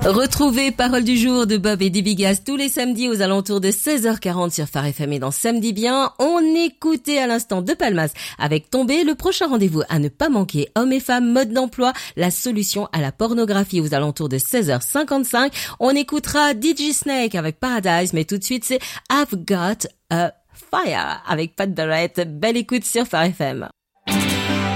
Retrouvez Parole du jour de Bob et Dibigas tous les samedis aux alentours de 16h40 sur Phare FM et dans Samedi Bien. On écoutait à l'instant De Palmas avec Tombé. Le prochain rendez-vous à ne pas manquer, hommes et femmes, mode d'emploi, la solution à la pornographie aux alentours de 16h55. On écoutera DJ Snake avec Paradise, mais tout de suite c'est I've Got a Fire avec Pat Barrett. Belle écoute sur Phare FM.